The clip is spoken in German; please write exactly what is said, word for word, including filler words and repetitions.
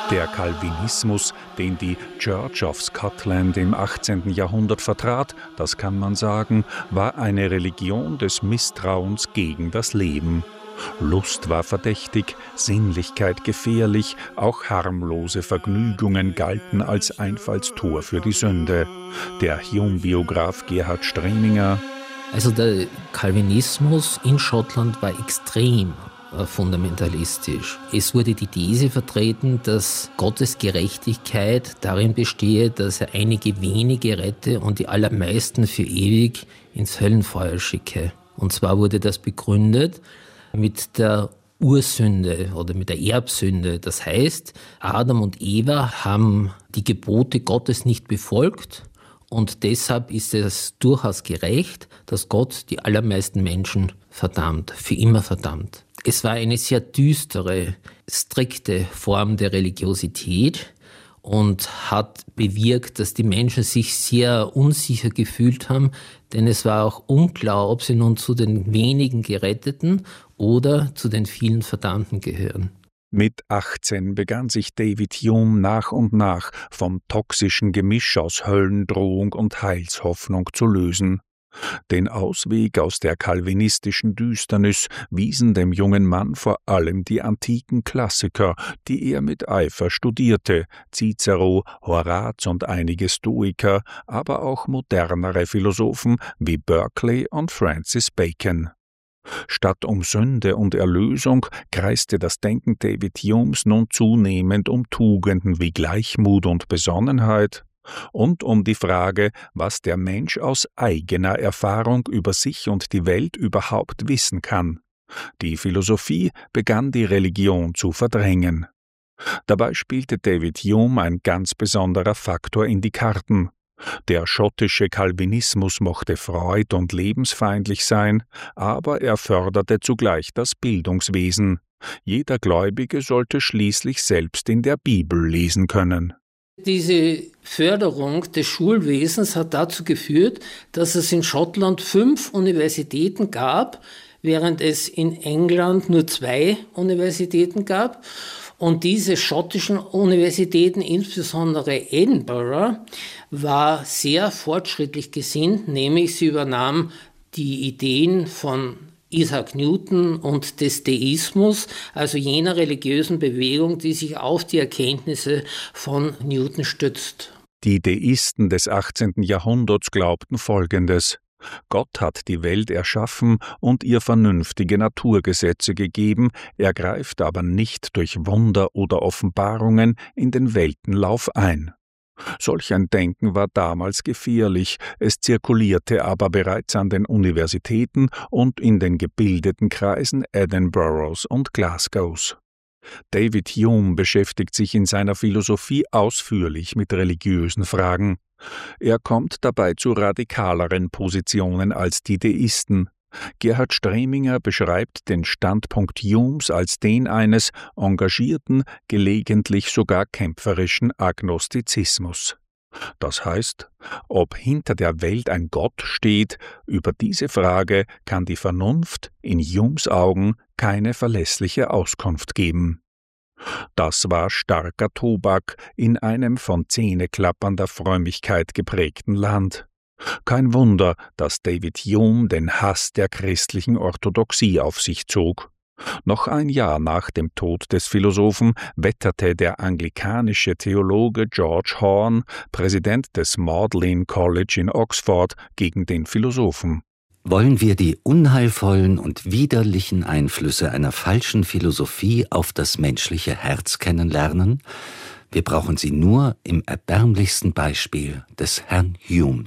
Der Calvinismus, den die Church of Scotland im achtzehnten Jahrhundert vertrat, das kann man sagen, war eine Religion des Misstrauens gegen das Leben. Lust war verdächtig, Sinnlichkeit gefährlich, auch harmlose Vergnügungen galten als Einfallstor für die Sünde. Der Hume-Biograf Gerhard Streminger: Also der Calvinismus in Schottland war extrem fundamentalistisch. Es wurde die These vertreten, dass Gottes Gerechtigkeit darin bestehe, dass er einige wenige rette und die allermeisten für ewig ins Höllenfeuer schicke. Und zwar wurde das begründet mit der Ursünde oder mit der Erbsünde. Das heißt, Adam und Eva haben die Gebote Gottes nicht befolgt und deshalb ist es durchaus gerecht, dass Gott die allermeisten Menschen verdammt, für immer verdammt. Es war eine sehr düstere, strikte Form der Religiosität und hat bewirkt, dass die Menschen sich sehr unsicher gefühlt haben, denn es war auch unklar, ob sie nun zu den wenigen Geretteten oder zu den vielen Verdammten gehören. Mit achtzehn begann sich David Hume nach und nach vom toxischen Gemisch aus Höllendrohung und Heilshoffnung zu lösen. Den Ausweg aus der calvinistischen Düsternis wiesen dem jungen Mann vor allem die antiken Klassiker, die er mit Eifer studierte: Cicero, Horaz und einige Stoiker, aber auch modernere Philosophen wie Berkeley und Francis Bacon. Statt um Sünde und Erlösung kreiste das Denken David Humes nun zunehmend um Tugenden wie Gleichmut und Besonnenheit und um die Frage, was der Mensch aus eigener Erfahrung über sich und die Welt überhaupt wissen kann. Die Philosophie begann die Religion zu verdrängen. Dabei spielte David Hume ein ganz besonderer Faktor in die Karten. Der schottische Calvinismus mochte freud- und lebensfeindlich sein, aber er förderte zugleich das Bildungswesen. Jeder Gläubige sollte schließlich selbst in der Bibel lesen können. Diese Förderung des Schulwesens hat dazu geführt, dass es in Schottland fünf Universitäten gab, während es in England nur zwei Universitäten gab. Und diese schottischen Universitäten, insbesondere Edinburgh, war sehr fortschrittlich gesinnt, nämlich sie übernahm die Ideen von Isaac Newton und des Deismus, also jener religiösen Bewegung, die sich auf die Erkenntnisse von Newton stützt. Die Deisten des achtzehnten Jahrhunderts glaubten Folgendes: Gott hat die Welt erschaffen und ihr vernünftige Naturgesetze gegeben, er greift aber nicht durch Wunder oder Offenbarungen in den Weltenlauf ein. Solch ein Denken war damals gefährlich, es zirkulierte aber bereits an den Universitäten und in den gebildeten Kreisen Edinburghs und Glasgows. David Hume beschäftigt sich in seiner Philosophie ausführlich mit religiösen Fragen. Er kommt dabei zu radikaleren Positionen als die Deisten. Gerhard Streminger beschreibt den Standpunkt Humes als den eines engagierten, gelegentlich sogar kämpferischen Agnostizismus. Das heißt, ob hinter der Welt ein Gott steht, über diese Frage kann die Vernunft in Humes Augen keine verlässliche Auskunft geben. Das war starker Tobak in einem von zähneklappernder Frömmigkeit geprägten Land. Kein Wunder, dass David Hume den Hass der christlichen Orthodoxie auf sich zog. Noch ein Jahr nach dem Tod des Philosophen wetterte der anglikanische Theologe George Horne, Präsident des Magdalen College in Oxford, gegen den Philosophen. Wollen wir die unheilvollen und widerlichen Einflüsse einer falschen Philosophie auf das menschliche Herz kennenlernen? Wir brauchen sie nur im erbärmlichsten Beispiel des Herrn Hume